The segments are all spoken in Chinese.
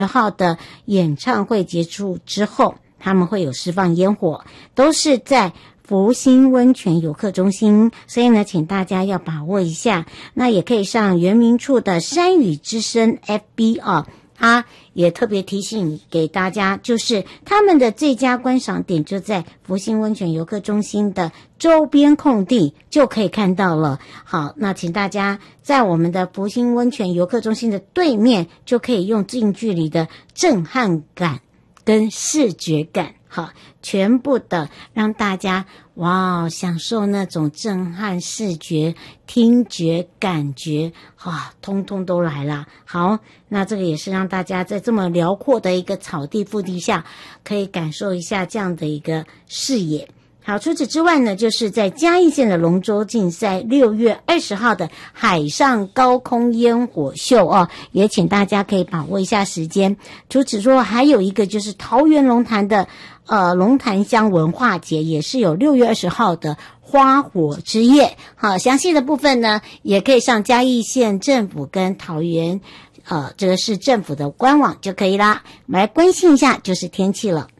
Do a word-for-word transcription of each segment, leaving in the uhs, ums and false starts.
号的演唱会结束之后，他们会有释放烟火，都是在福兴温泉游客中心，所以呢，请大家要把握一下。那也可以上原民处的山雨之声 F B 啊。他也特别提醒给大家，就是他们的最佳观赏点就在福兴温泉游客中心的周边空地就可以看到了。好，那请大家在我们的福兴温泉游客中心的对面，就可以用近距离的震撼感跟视觉感，好，全部的让大家哇享受那种震撼视觉、听觉、感觉，哇，通通都来了。好，那这个也是让大家在这么辽阔的一个草地腹地下，可以感受一下这样的一个视野。好，除此之外呢，就是在嘉义县的龙舟竞赛六月二十号的海上高空烟火秀哦，也请大家可以把握一下时间。除此之外，还有一个就是桃园龙潭的呃龙潭乡文化节，也是有六月二十号的花火之夜。好，详细的部分呢，也可以上嘉义县政府跟桃园呃这个市政府的官网就可以啦。我们来关心一下就是天气了。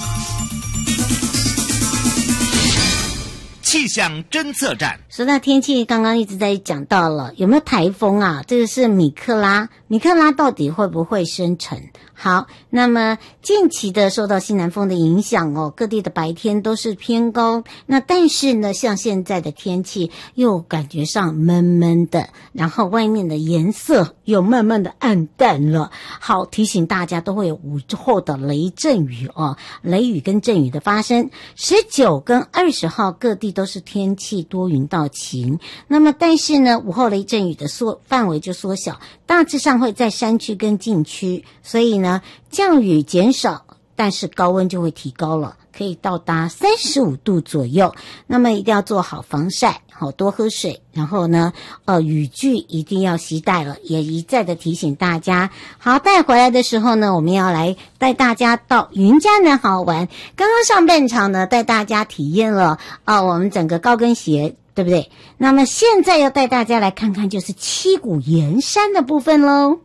气象侦测站， 说到天气，刚刚一直在讲到了有没有台风啊？这个是米克拉，米克拉到底会不会生成？好，那么近期的受到西南风的影响哦，各地的白天都是偏高。那但是呢，像现在的天气又感觉上闷闷的，然后外面的颜色又慢慢的暗淡了。好，提醒大家都会有午后的雷阵雨哦，雷雨跟阵雨的发生。十九跟二十号各地都是天气多云到晴。那么但是呢，午后雷阵雨的缩范围就缩小，大致上会在山区跟禁区，所以呢降雨减少，但是高温就会提高了，可以到达三十五度左右。那么一定要做好防晒，好多喝水，然后呢呃雨具一定要携带了，也一再的提醒大家。好，带回来的时候呢，我们要来带大家到云嘉南好好玩。刚刚上半场呢带大家体验了啊、呃、我们整个高跟鞋，对不对？那么现在要带大家来看看就是七股盐山的部分咯。